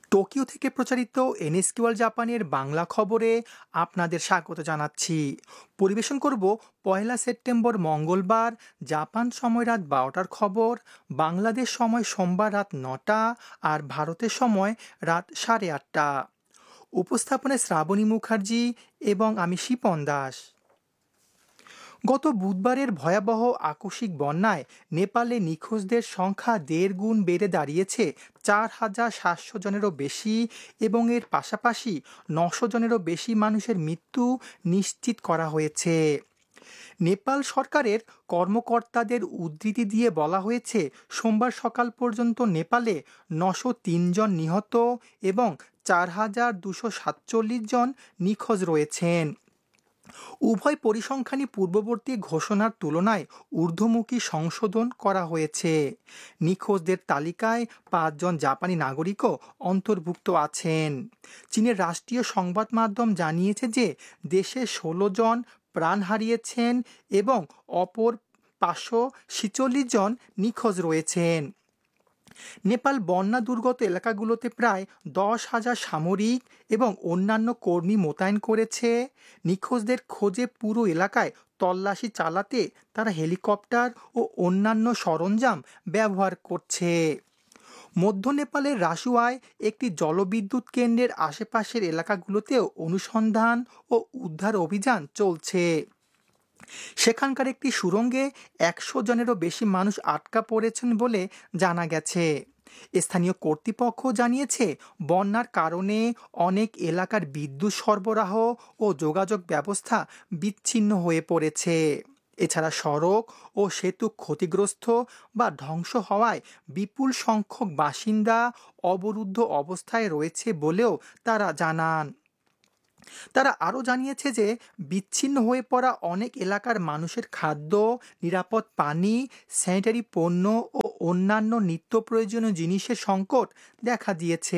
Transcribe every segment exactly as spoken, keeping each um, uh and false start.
Tokyo থেকে প্রচারিত NSK world জাপানের বাংলা খবরে আপনাদের স্বাগত জানাচ্ছি। পরিবেশন করব পয়লা সেপ্টেম্বর মঙ্গলবার জাপান সময় রাত বারোটার খবর, বাংলাদেশ সময় সোমবার রাত নটা আর ভারতের সময় রাত সাড়ে আটটা। উপস্থাপনায় শ্রাবণী মুখার্জি এবং আমি শিপন দাস। গত বুধবারের ভয়াবহ আকস্মিক বন্যায় নেপালে নিখোঁজদের সংখ্যা দেড় গুণ বেড়ে দাঁড়িয়েছে চার হাজার সাতশো জনেরও বেশি, এবং এর পাশাপাশি নশো জনেরও বেশি মানুষের মৃত্যু নিশ্চিত করা হয়েছে। নেপাল সরকারের কর্মকর্তাদের উদ্ধৃতি দিয়ে বলা হয়েছে, সোমবার সকাল পর্যন্ত নেপালে নশো তিন জন নিহত এবং চার হাজার দুশো সাতচল্লিশ জন নিখোঁজ রয়েছেন। উভয় পরিসংখ্যানই পূর্ববর্তী ঘোষণার তুলনায় ঊর্ধ্বমুখী সংশোধন করা হয়েছে। নিখোঁজদের তালিকায় পাঁচজন জাপানি নাগরিকও অন্তর্ভুক্ত আছেন। চীনের রাষ্ট্রীয় সংবাদ মাধ্যম জানিয়েছে যে দেশে ষোলো জন প্রাণ হারিয়েছেন এবং অপর পাঁচশো ছিচল্লিশ জন নিখোঁজ রয়েছেন। নেপাল বন্যা দুর্গত এলাকাগুলোতে প্রায় দশ হাজার সামরিক এবং অন্যান্য কর্মী মোতায়েন করেছে। নিখোঁজদের খোঁজে পুরো এলাকায় তল্লাশি চালাতে তারা হেলিকপ্টার ও অন্যান্য সরঞ্জাম ব্যবহার করছে। মধ্য নেপালের রাসুয়ায় একটি জলবিদ্যুৎ কেন্দ্রের আশেপাশের এলাকাগুলোতেও অনুসন্ধান ও উদ্ধার অভিযান চলছে। সেখানকার একটি সুড়ঙ্গে একশো জনেরও বেশি মানুষ আটকা পড়েছেন বলে জানা গেছে। স্থানীয় কর্তৃপক্ষ জানিয়েছে, বন্যার কারণে অনেক এলাকার বিদ্যুৎ সরবরাহ ও যোগাযোগ ব্যবস্থা বিচ্ছিন্ন হয়ে পড়েছে। এছাড়া সড়ক ও সেতু ক্ষতিগ্রস্ত বা ধ্বংস হওয়ায় বিপুল সংখ্যক বাসিন্দা অবরুদ্ধ অবস্থায় রয়েছে বলেও তারা জানান। তারা আরও জানিয়েছে যে বিচ্ছিন্ন হয়ে পড়া অনেক এলাকার মানুষের খাদ্য, নিরাপদ পানি, স্যানিটারি পণ্য ও অন্যান্য নিত্য প্রয়োজনীয় জিনিসের সংকট দেখা দিয়েছে।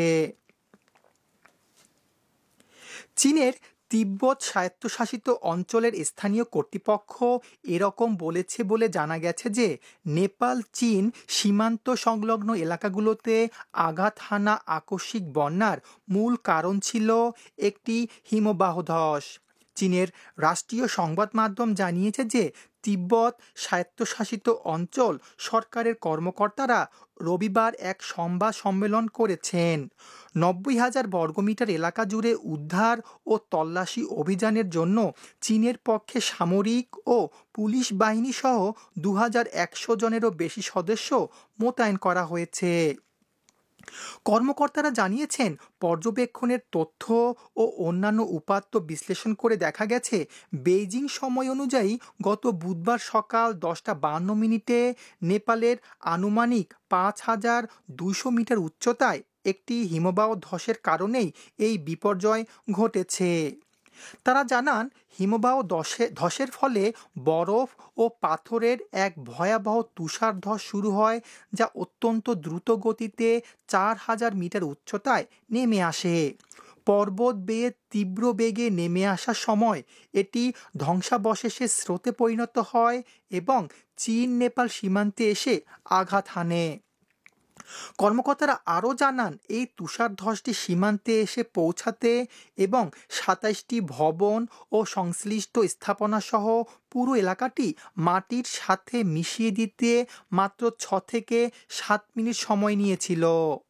চীনের তিব্বত স্বায়ত্তশাসিত অঞ্চলের স্থানীয় কর্তৃপক্ষ এরকম বলেছে বলে জানা গেছে যে নেপাল চীন সীমান্ত সংলগ্ন এলাকাগুলোতে আঘাত হানা আকস্মিক বন্যার মূল কারণ ছিল একটি হিমবাহ ধস। চীনের রাষ্ট্রীয় সংবাদ মাধ্যম জানিয়েছে যে তিব্বত স্বায়ত্তশাসিত অঞ্চল সরকারের কর্মকর্তারা রবিবার এক সংবাদ সম্মেলন করেছেন। নব্বই হাজার বর্গমিটার এলাকা জুড়ে উদ্ধার ও তল্লাশি অভিযানের জন্য চীনের পক্ষে সামরিক ও পুলিশ বাহিনী সহ দু হাজার একশো জনেরও বেশি সদস্য মোতায়েন করা হয়েছে। কর্মকর্তারা জানিয়েছেন, পর্যবেক্ষণের তথ্য ও অন্যান্য উপাত্ত বিশ্লেষণ করে দেখা গেছে, বেইজিং সময় অনুযায়ী গত বুধবার সকাল দশটা বান্ন মিনিটে নেপালের আনুমানিক পাঁচ হাজার দুইশো মিটার উচ্চতায় একটি হিমবাহ ধসের কারণেই এই বিপর্যয় ঘটেছে। তারা জানান, হিমবাহ ধসে ধসের ফলে বরফ ও পাথরের এক ভয়াবহ তুষার ধস শুরু হয়, যা অত্যন্ত দ্রুত গতিতে চার হাজার মিটার উচ্চতায় নেমে আসে। পর্বত বেয়ে তীব্র বেগে নেমে আসার সময় এটি ধ্বংসাবশেষের স্রোতে পরিণত হয় এবং চীন নেপাল সীমান্তে এসে আঘাত হানে। কর্মকর্তারা আরও জানান, এই তুষার ধসটি সীমান্তে এসে পৌঁছাতে এবং সাতাইশটি ভবন ও সংশ্লিষ্ট স্থাপনা সহ পুরো এলাকাটি মাটির সাথে মিশিয়ে দিতে মাত্র ছ থেকে সাত মিনিট সময় নিয়েছিল।